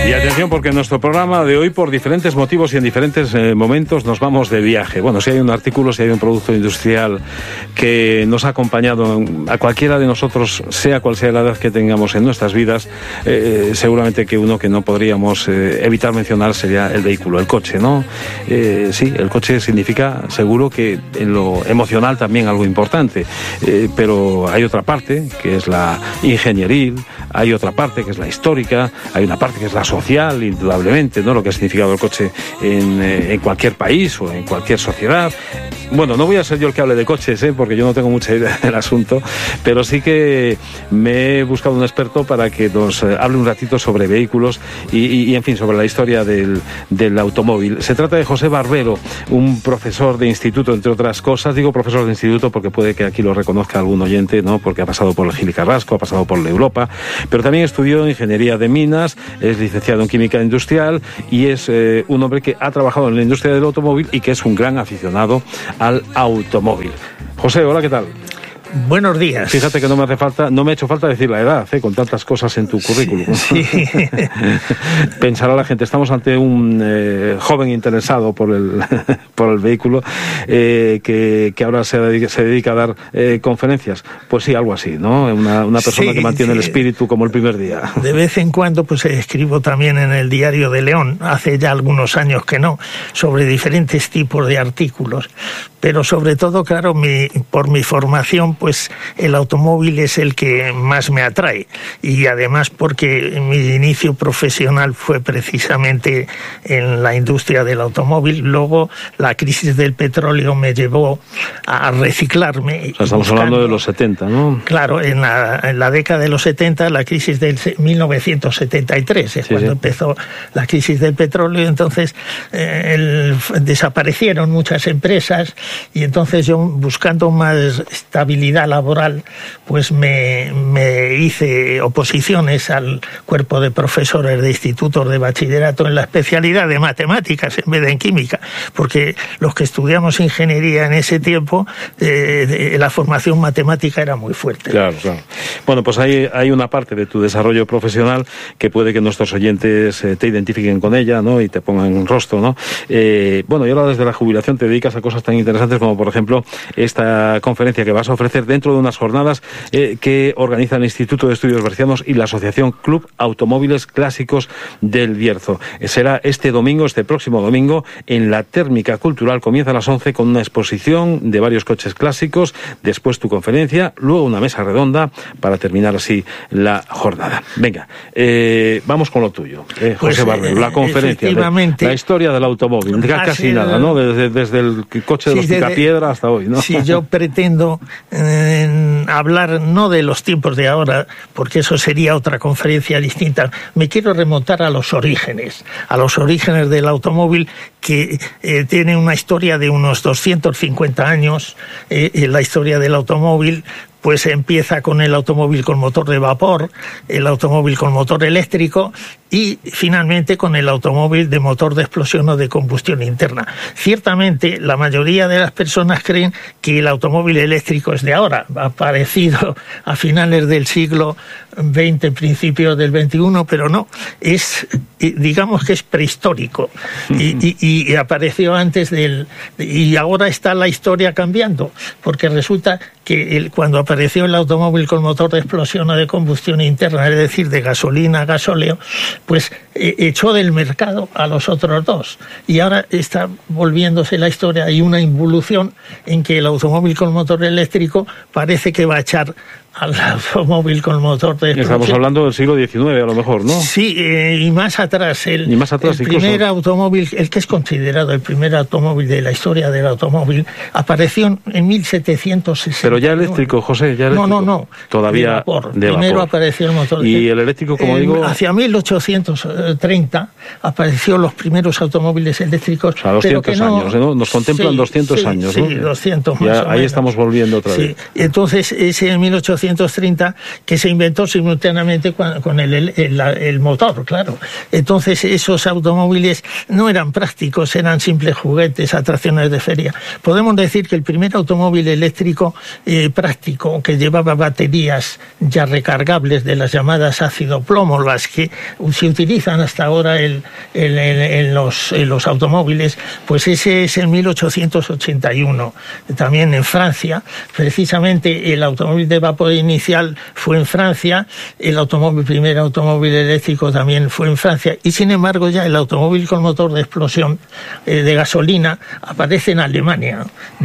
Y atención, porque en nuestro programa de hoy, por diferentes motivos y en diferentes momentos, nos vamos de viaje. Bueno, si hay un artículo, si hay un producto industrial que nos ha acompañado a cualquiera de nosotros, sea cual sea la edad que tengamos en nuestras vidas, seguramente que uno que no podríamos evitar mencionar sería el vehículo, el coche, ¿no? Sí, el coche significa, seguro que en lo emocional también algo importante, pero hay otra parte, que es la ingenieril, hay otra parte que es la histórica, hay una parte que es la social, indudablemente, ¿no? Lo que ha significado el coche en cualquier país o en cualquier sociedad. Bueno, no voy a ser yo el que hable de coches, porque yo no tengo mucha idea del asunto, pero sí que me he buscado un experto para que nos hable un ratito sobre vehículos y en fin, sobre la historia del automóvil. Se trata de José Barbero, un profesor de instituto, entre otras cosas. Digo profesor de instituto porque puede que aquí lo reconozca algún oyente, ¿no? Porque ha pasado por el Gil y Carrasco, ha pasado por la Europa, pero también estudió ingeniería de minas, es licenciado en química industrial y es un hombre que ha trabajado en la industria del automóvil y que es un gran aficionado al automóvil. José, hola, ¿qué tal? Buenos días. Fíjate que no me ha hecho falta decir la edad, con tantas cosas en tu currículum. Sí. Pensará la gente, estamos ante un joven interesado por el vehículo que ahora se dedica a dar conferencias. Pues sí, algo así, ¿no? Una persona que mantiene el espíritu como el primer día. De vez en cuando pues escribo también en el Diario de León, hace ya algunos años que no, sobre diferentes tipos de artículos. Pero sobre todo, claro, por mi formación, pues el automóvil es el que más me atrae. Y además porque mi inicio profesional fue precisamente en la industria del automóvil. Luego la crisis del petróleo me llevó a reciclarme. O sea, estamos hablando de los 70, ¿no? Claro, en la década de los 70, la crisis del 1973, es cuando empezó la crisis del petróleo. Entonces desaparecieron muchas empresas. Y entonces yo, buscando más estabilidad laboral, pues me hice oposiciones al cuerpo de profesores de institutos de bachillerato en la especialidad de matemáticas en vez de en química, porque los que estudiamos ingeniería en ese tiempo, la formación matemática era muy fuerte. Claro, claro. Bueno, pues hay una parte de tu desarrollo profesional que puede que nuestros oyentes te identifiquen con ella, ¿no? Y te pongan un rostro, ¿no? Bueno, y ahora desde la jubilación te dedicas a cosas tan interesantes como, por ejemplo, esta conferencia que vas a ofrecer dentro de unas jornadas que organiza el Instituto de Estudios Bercianos y la Asociación Club Automóviles Clásicos del Bierzo. Será este próximo domingo, en la Térmica Cultural. Comienza a las 11 con una exposición de varios coches clásicos, después tu conferencia, luego una mesa redonda para terminar así la jornada. Venga, vamos con lo tuyo, José Barbero, la conferencia, la historia del automóvil, casi nada, ¿no? Desde el coche de los picapiedra hasta hoy, ¿no? Sí, yo pretendo hablar no de los tiempos de ahora, porque eso sería otra conferencia distinta. Me quiero remontar a los orígenes del automóvil, que tiene una historia de unos 250 años. La historia del automóvil pues empieza con el automóvil con motor de vapor, el automóvil con motor eléctrico y finalmente con el automóvil de motor de explosión o de combustión interna. Ciertamente la mayoría de las personas creen que el automóvil eléctrico es de ahora, ha aparecido a finales del siglo XX, principios del XXI, pero no, digamos que es prehistórico y apareció antes y ahora está la historia cambiando, porque resulta que cuando apareció el automóvil con motor de explosión o de combustión interna, es decir, de gasolina a gasóleo, pues echó del mercado a los otros dos. Y ahora está volviéndose la historia, hay una involución en que el automóvil con motor eléctrico parece que va a echar al automóvil con motor de explosión. Estamos hablando del siglo XIX, a lo mejor, ¿no? Sí, y más atrás. El primer automóvil, el que es considerado el primer automóvil de la historia del automóvil, apareció en 1760. Pero ya eléctrico, José, ya eléctrico. No. Todavía de vapor. De Primero vapor. apareció el motor. Y el eléctrico, como digo... Hacia 1830 apareció los primeros automóviles eléctricos. O sea, 200 años, ¿no? Nos contemplan 200 años, ¿no? Sí, 200 más ya, o ahí menos. estamos volviendo otra vez. Entonces, ese en 1830 1830, que se inventó simultáneamente con el motor, claro. Entonces esos automóviles no eran prácticos, eran simples juguetes, atracciones de feria. Podemos decir que el primer automóvil eléctrico práctico, que llevaba baterías ya recargables de las llamadas ácido plomo, las que se utilizan hasta ahora en los automóviles, pues ese es en 1881, también en Francia. Precisamente el automóvil de vapor inicial fue en Francia, el primer automóvil eléctrico también fue en Francia, y sin embargo ya el automóvil con motor de explosión de gasolina aparece en Alemania,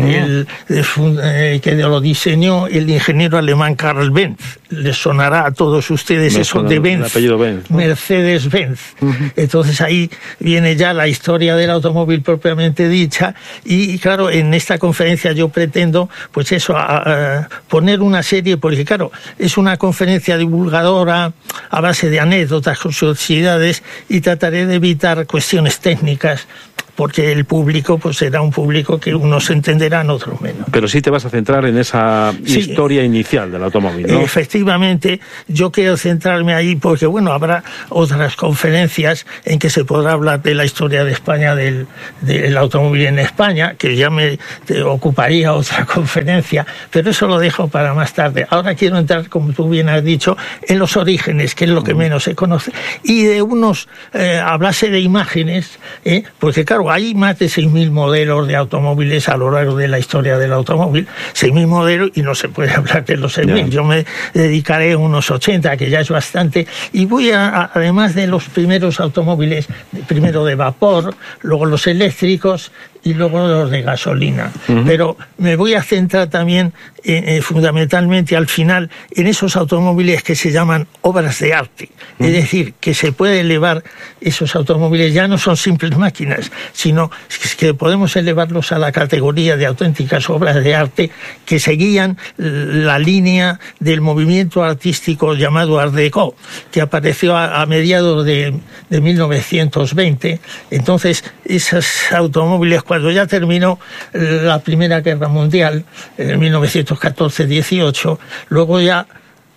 que lo diseñó el ingeniero alemán Karl Benz. Les sonará a todos ustedes eso de Benz, el apellido Benz, ¿no? Mercedes-Benz. Entonces ahí viene ya la historia del automóvil propiamente dicha, y claro, en esta conferencia yo pretendo pues eso, poner una serie, porque claro, es una conferencia divulgadora a base de anécdotas, curiosidades, y trataré de evitar cuestiones técnicas, porque el público pues será un público que unos entenderán, otros menos. Pero sí te vas a centrar en esa historia inicial del automóvil, ¿no? Efectivamente, yo quiero centrarme ahí porque, bueno, habrá otras conferencias en que se podrá hablar de la historia de España, del automóvil en España, que ya me ocuparía otra conferencia, pero eso lo dejo para más tarde. Ahora quiero entrar, como tú bien has dicho, en los orígenes, que es lo que menos se conoce, y de hablase de imágenes, porque claro, hay más de 6.000 modelos de automóviles a lo largo de la historia del automóvil, 6.000 modelos, y no se puede hablar de los 6.000. Yo me dedicaré a unos 80, que ya es bastante, y voy además de los primeros automóviles, primero de vapor, luego los eléctricos y luego los de gasolina. Pero me voy a centrar también fundamentalmente al final en esos automóviles que se llaman obras de arte. Es decir, que se puede elevar esos automóviles, ya no son simples máquinas, sino que podemos elevarlos a la categoría de auténticas obras de arte que seguían la línea del movimiento artístico llamado Art Deco, que apareció a mediados de 1920. Entonces, esos automóviles, cuando ya terminó la Primera Guerra Mundial, en 1914-18, luego ya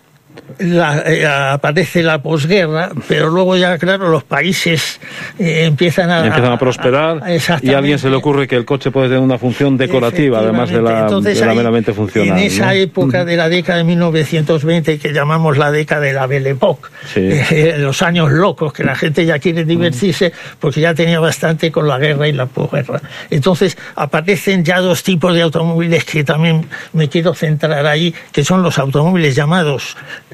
aparece la posguerra, pero luego ya, claro, los países empiezan a prosperar, y a alguien se le ocurre que el coche puede tener una función decorativa, además de la meramente funcional. En esa época de la década de 1920, que llamamos la década de la Belle Époque, los años locos, que la gente ya quiere divertirse porque ya tenía bastante con la guerra y la posguerra. Entonces aparecen ya dos tipos de automóviles que también me quiero centrar ahí, que son los automóviles llamados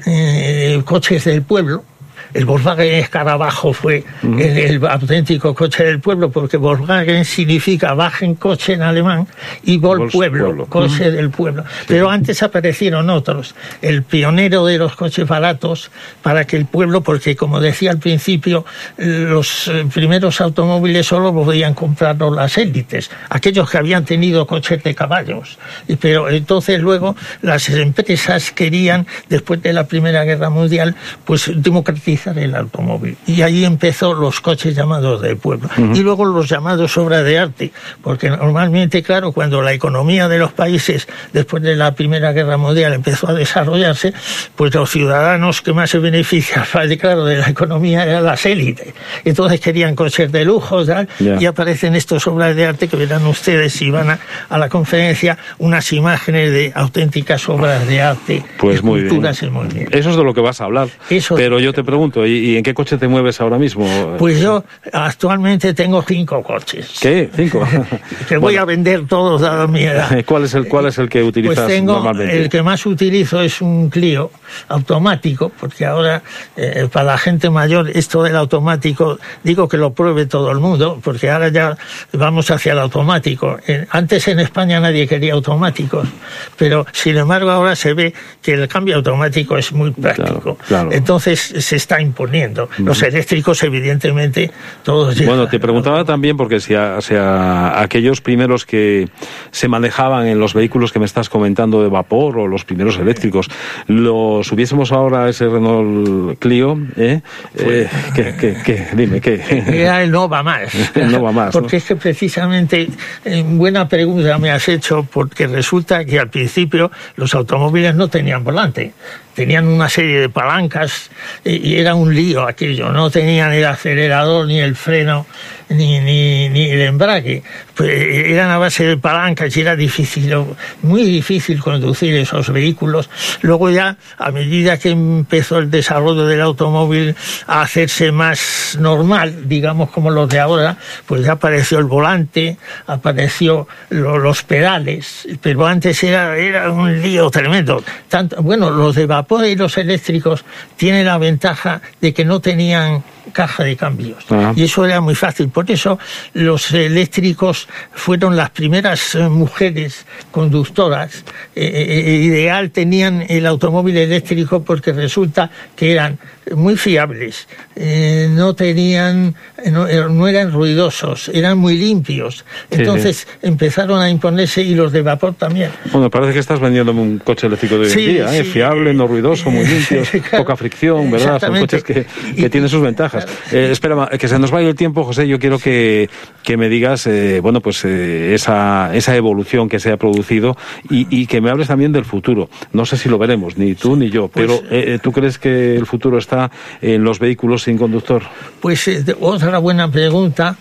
coches del pueblo. El Volkswagen Escarabajo fue el auténtico coche del pueblo, porque Volkswagen significa Wagen, coche en alemán, y pueblo, coche del pueblo. Pero antes aparecieron otros, el pionero de los coches baratos, para que el pueblo, porque como decía al principio, los primeros automóviles solo podían comprarlos las élites, aquellos que habían tenido coches de caballos. Pero entonces luego las empresas querían, después de la Primera Guerra Mundial, pues democratizar el automóvil, y ahí empezó los coches llamados del pueblo, y luego los llamados obras de arte, porque normalmente, claro, cuando la economía de los países después de la Primera Guerra Mundial empezó a desarrollarse, pues los ciudadanos que más se beneficiaban, claro, de la economía eran las élites. Entonces querían coches de lujo, ¿tal? Y aparecen estas obras de arte que verán ustedes si van a la conferencia, unas imágenes de auténticas obras de arte, pues muy esculturas bien. En movimiento. Eso es de lo que vas a hablar. Pero yo te pregunto, ¿y en qué coche te mueves ahora mismo? Pues yo actualmente tengo 5 coches. ¿Qué? 5. Que voy a vender todos dada mi edad. ¿Cuál es el que utilizas normalmente? El que más utilizo es un Clio automático, porque ahora para la gente mayor esto del automático, digo que lo pruebe todo el mundo, porque ahora ya vamos hacia el automático. Antes en España nadie quería automáticos, pero sin embargo ahora se ve que el cambio automático es muy práctico. Claro. Entonces se está está imponiendo. Los eléctricos, evidentemente, todos... Bueno, te preguntaba también, porque si aquellos primeros que se manejaban en los vehículos que me estás comentando de vapor, o los primeros eléctricos, los hubiésemos ahora ese Renault Clio, dime, ¿qué? Era el no va más. El no va más, porque ¿no? Es que precisamente, buena pregunta me has hecho, porque resulta que al principio los automóviles no tenían volante. Tenían una serie de palancas y era un lío aquello. No tenían el acelerador, ni el freno, ni el embrague. Pues eran a base de palancas y era difícil, muy difícil conducir esos vehículos. Luego ya, a medida que empezó el desarrollo del automóvil a hacerse más normal, digamos como los de ahora, pues ya apareció el volante, apareció los pedales, pero antes era un lío tremendo. Bueno, los de vapor y los eléctricos tienen la ventaja de que no tenían caja de cambios. Y eso era muy fácil. Por eso los eléctricos fueron las primeras mujeres conductoras. Ideal tenían el automóvil eléctrico porque resulta que eran muy fiables, no eran ruidosos, eran muy limpios. Entonces empezaron a imponerse, y los de vapor también. Bueno, parece que estás vendiéndome un coche eléctrico de hoy en día, fiable, no ruidoso, muy limpio, claro, poca fricción, ¿verdad? Son coches que tienen sus ventajas. Espera, que se nos vaya el tiempo, José. Yo quiero que me digas, esa evolución que se ha producido y que me hables también del futuro. No sé si lo veremos, ni tú ni yo, pero ¿tú crees que el futuro está en los vehículos sin conductor? Pues otra buena pregunta,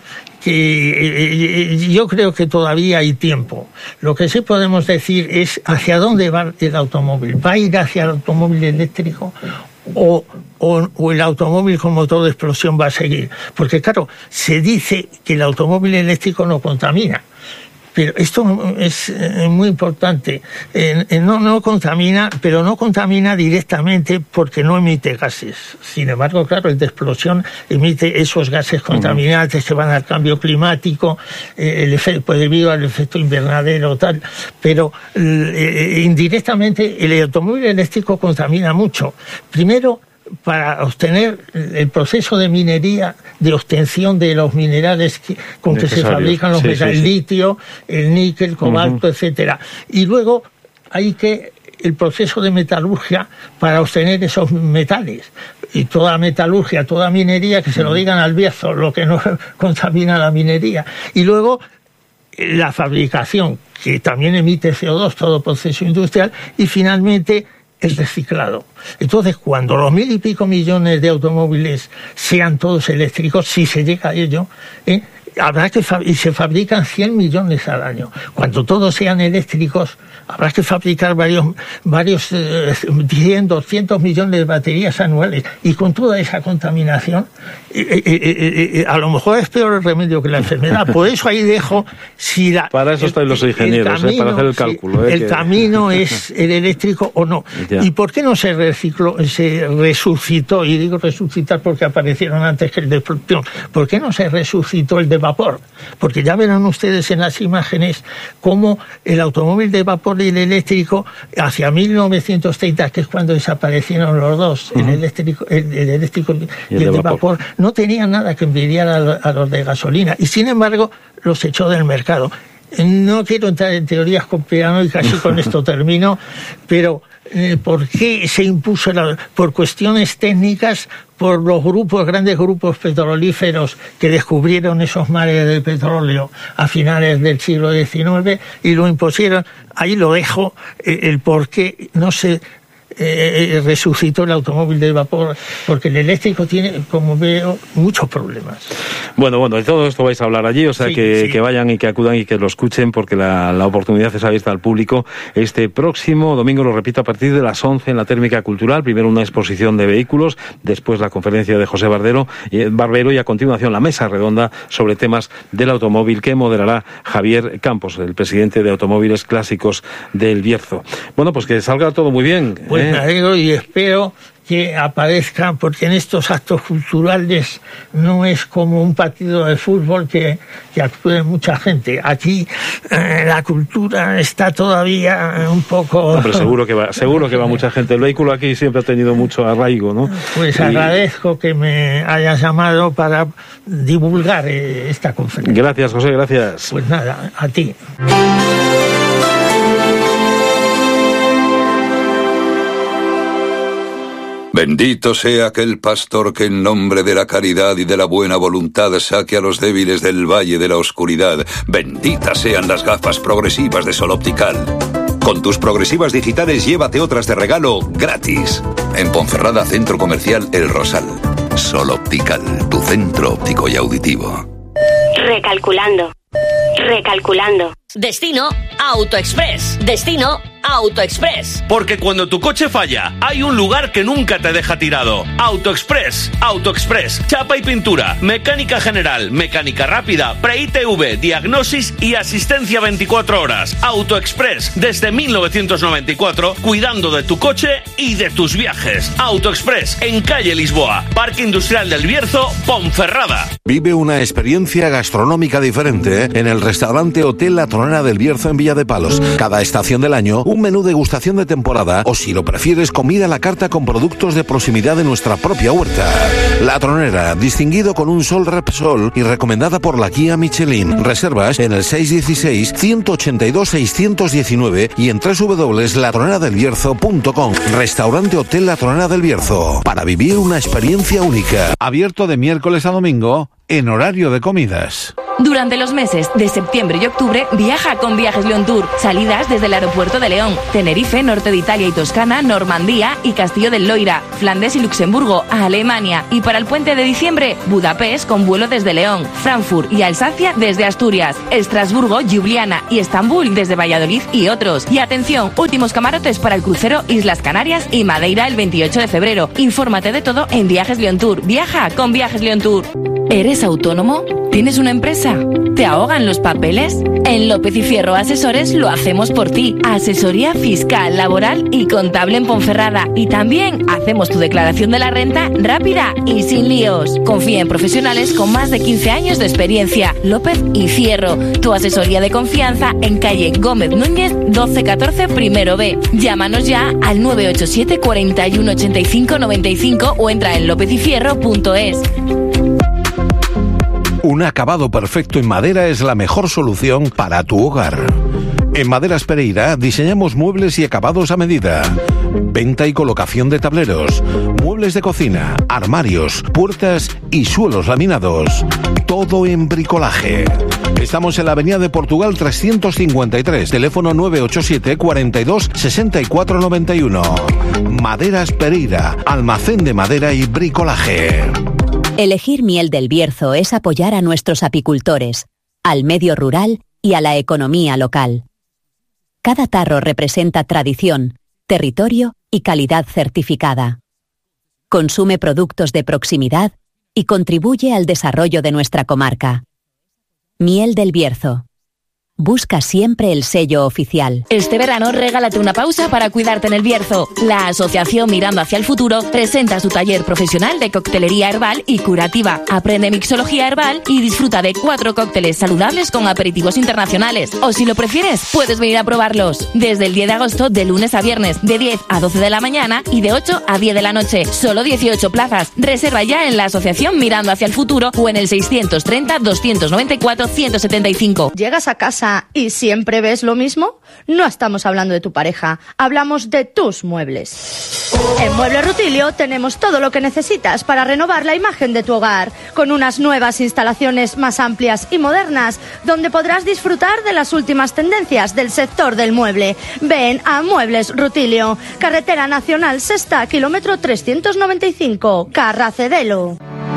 que yo creo que todavía hay tiempo. Lo que sí podemos decir es hacia dónde va el automóvil. ¿Va a ir hacia el automóvil eléctrico o el automóvil con motor de explosión va a seguir? Porque claro, se dice que el automóvil eléctrico no contamina. Pero esto es muy importante. No contamina, pero no contamina directamente porque no emite gases. Sin embargo, claro, el de explosión emite esos gases contaminantes que van al cambio climático, debido al efecto invernadero, tal. Pero indirectamente el automóvil eléctrico contamina mucho. Primero, para obtener el proceso de minería, de obtención de los minerales con que se fabrican los metales, el litio, el níquel, cobalto, etcétera. Y luego hay el proceso de metalurgia para obtener esos metales. Y toda metalurgia, toda minería, que se lo digan al Bierzo, lo que no contamina la minería. Y luego la fabricación, que también emite CO2, todo proceso industrial, y finalmente el reciclado. Entonces, cuando los 1.000 y pico millones de automóviles sean todos eléctricos, si se llega a ello, habrá que y se fabrican 100 millones al año. Cuando todos sean eléctricos, habrá que fabricar varios 100, 200 millones de baterías anuales. Y con toda esa contaminación, a lo mejor es peor el remedio que la enfermedad. Por eso ahí dejo... Para eso están los ingenieros, para hacer el cálculo. El camino es el eléctrico o no. Ya. ¿Y por qué no se resucitó? Y digo resucitar porque aparecieron antes que el de explosión. ¿Por qué no se resucitó el de vapor? Porque ya verán ustedes en las imágenes cómo el automóvil de vapor y el eléctrico, hacia 1930, que es cuando desaparecieron los dos, el eléctrico y el de vapor, no tenían nada que envidiar a los de gasolina, y sin embargo los echó del mercado. No quiero entrar en teorías conspiranoicas, y con esto termino, pero ¿por qué se impuso? Por cuestiones técnicas, por los grandes grupos petrolíferos que descubrieron esos mares de petróleo a finales del siglo XIX y lo impusieron. Ahí lo dejo, el por qué no se resucitó el automóvil de vapor, porque el eléctrico tiene, como veo, muchos problemas. Bueno, de todo esto vais a hablar allí, o sea, que vayan y que acudan y que lo escuchen, porque la oportunidad es abierta al público. Este próximo domingo, lo repito, a partir de las 11 en la Térmica Cultural, primero una exposición de vehículos, después la conferencia de José Barbero y a continuación la mesa redonda sobre temas del automóvil que moderará Javier Campos, el presidente de Automóviles Clásicos del Bierzo. Bueno, pues que salga todo muy bien. Me alegro y espero que aparezca, porque en estos actos culturales no es como un partido de fútbol que acude mucha gente. Aquí la cultura está todavía un poco... No, pero seguro que va mucha gente. El vehículo aquí siempre ha tenido mucho arraigo, ¿no? Pues agradezco que me hayas llamado para divulgar esta conferencia. Gracias, José, gracias. Pues nada, a ti. Bendito sea aquel pastor que en nombre de la caridad y de la buena voluntad saque a los débiles del valle de la oscuridad. Benditas sean las gafas progresivas de Sol Optical. Con tus progresivas digitales llévate otras de regalo gratis. En Ponferrada, Centro Comercial El Rosal. Sol Optical, tu centro óptico y auditivo. Recalculando. Destino AutoExpress. Destino AutoExpress. Porque cuando tu coche falla, hay un lugar que nunca te deja tirado. AutoExpress. AutoExpress. Chapa y pintura, mecánica general, mecánica rápida, pre-ITV, diagnosis y asistencia 24 horas. AutoExpress. Desde 1994, cuidando de tu coche y de tus viajes. AutoExpress. En calle Lisboa, Parque Industrial del Bierzo, Ponferrada. Vive una experiencia gastronómica diferente en el restaurante Hotel La Tronera del Bierzo en Villa de Palos. Cada estación del año, un menú degustación de temporada o, si lo prefieres, comida a la carta con productos de proximidad de nuestra propia huerta. La Tronera, distinguido con un Sol Repsol y recomendada por la guía Michelin. Reservas en el 616-182-619 y en www.latroneradelbierzo.com. Restaurante Hotel La Tronera del Bierzo, para vivir una experiencia única. Abierto de miércoles a domingo en horario de comidas. Durante los meses de septiembre y octubre, viaja con Viajes León Tour. Salidas desde el aeropuerto de León, Tenerife, norte de Italia y Toscana, Normandía y Castillo del Loira, Flandes y Luxemburgo, a Alemania. Y para el puente de diciembre, Budapest con vuelo desde León, Frankfurt y Alsacia desde Asturias, Estrasburgo, Ljubljana y Estambul desde Valladolid y otros. Y atención, últimos camarotes para el crucero Islas Canarias y Madeira el 28 de febrero. Infórmate de todo en Viajes León Tour. Viaja con Viajes León Tour. ¿Eres autónomo? ¿Tienes una empresa? ¿Te ahogan los papeles? En López y Fierro Asesores lo hacemos por ti. Asesoría fiscal, laboral y contable en Ponferrada. Y también hacemos tu declaración de la renta rápida y sin líos. Confía en profesionales con más de 15 años de experiencia. López y Fierro, tu asesoría de confianza en calle Gómez Núñez 1214 primero B. Llámanos ya al 987 41 85 95 o entra en lopezifierro.es. Un acabado perfecto en madera es la mejor solución para tu hogar. En Maderas Pereira diseñamos muebles y acabados a medida. Venta y colocación de tableros, muebles de cocina, armarios, puertas y suelos laminados. Todo en bricolaje. Estamos en la Avenida de Portugal 353, teléfono 987 42 64 91. Maderas Pereira, almacén de madera y bricolaje. Elegir Miel del Bierzo es apoyar a nuestros apicultores, al medio rural y a la economía local. Cada tarro representa tradición, territorio y calidad certificada. Consume productos de proximidad y contribuye al desarrollo de nuestra comarca. Miel del Bierzo. Busca siempre el sello oficial. Este verano regálate una pausa para cuidarte en el Bierzo. La Asociación Mirando hacia el Futuro presenta su taller profesional de coctelería herbal y curativa. Aprende mixología herbal y disfruta de 4 cócteles saludables con aperitivos internacionales. O si lo prefieres, puedes venir a probarlos. Desde el 10 de agosto, de lunes a viernes, de 10 a 12 de la mañana y de 8 a 10 de la noche. Solo 18 plazas. Reserva ya en la Asociación Mirando hacia el Futuro o en el 630 294 175. ¿Llegas a casa y siempre ves lo mismo? No estamos hablando de tu pareja, hablamos de tus muebles. En Muebles Rutilio tenemos todo lo que necesitas para renovar la imagen de tu hogar, con unas nuevas instalaciones más amplias y modernas, donde podrás disfrutar de las últimas tendencias del sector del mueble. Ven a Muebles Rutilio, Carretera Nacional Sexta, kilómetro 395, Carracedelo.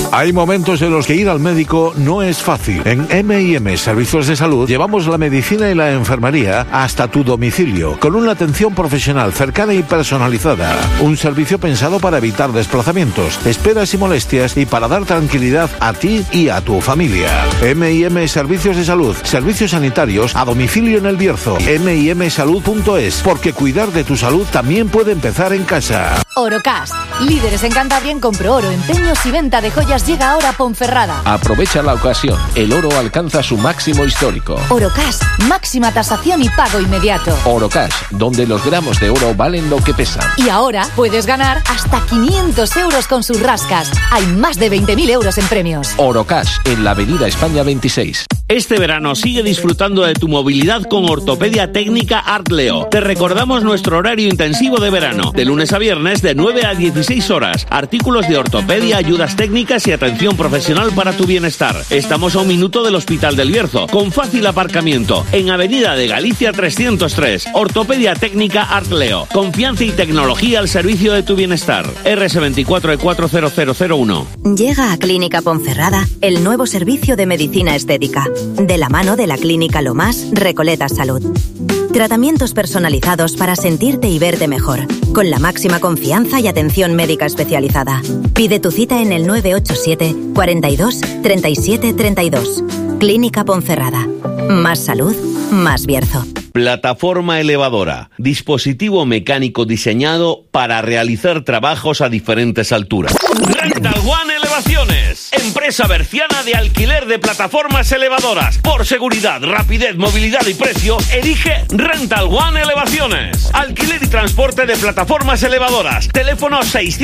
Hay momentos en los que ir al médico no es fácil. En M&M Servicios de Salud llevamos la medicina y la enfermería hasta tu domicilio, con una atención profesional cercana y personalizada. Un servicio pensado para evitar desplazamientos, esperas y molestias y para dar tranquilidad a ti y a tu familia. M&M Servicios de Salud, servicios sanitarios a domicilio en El Bierzo. mimsalud.es, porque cuidar de tu salud también puede empezar en casa. Orocash, líderes en Cantabria en compro oro, empeños y venta de joyas, llega ahora a Ponferrada. Aprovecha la ocasión, el oro alcanza su máximo histórico. Orocash, máxima tasación y pago inmediato. Orocash, donde los gramos de oro valen lo que pesan. Y ahora puedes ganar hasta 500 euros con sus rascas. Hay más de 20.000 euros en premios. Orocash, en la Avenida España 26. Este verano sigue disfrutando de tu movilidad con Ortopedia Técnica Artleo. Te recordamos nuestro horario intensivo de verano, de lunes a viernes de 9 a 16 horas. Artículos de ortopedia, ayudas técnicas y atención profesional para tu bienestar. Estamos a 1 minuto del Hospital del Bierzo, con fácil aparcamiento, en Avenida de Galicia 303. Ortopedia Técnica Artleo. Confianza y tecnología al servicio de tu bienestar. RS24 E40001. Llega a Clínica Ponferrada el nuevo servicio de medicina estética, de la mano de la Clínica Lomás Recoleta Salud. Tratamientos personalizados para sentirte y verte mejor, con la máxima confianza y atención médica especializada. Pide tu cita en el 987 42 37 32. Clínica Ponferrada. Más salud, más Bierzo. Plataforma elevadora. Dispositivo mecánico diseñado para realizar trabajos a diferentes alturas. Rental One Elevaciones. Empresa berciana de alquiler de plataformas elevadoras. Por seguridad, rapidez, movilidad y precio, elige Rental One Elevaciones. Alquiler y transporte de plataformas elevadoras. Teléfono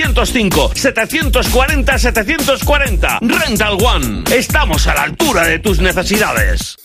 605 740 740. Rental One. Estamos a la altura de tus necesidades.